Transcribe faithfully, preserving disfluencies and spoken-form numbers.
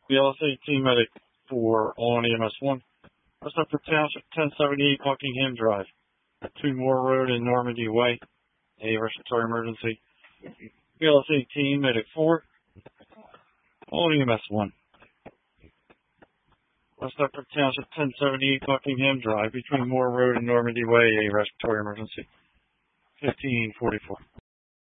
B L S eighteen medic for on E M S one. West Upper Township, ten seventy-eight Buckingham Drive. Two Moore Road in Normandy Way. A respiratory emergency. B L S eighteen medic four on E M S one. West Upper Township, ten seventy-eight Buckingham Drive between Moore Road and Normandy Way. A respiratory emergency. fifteen forty-four.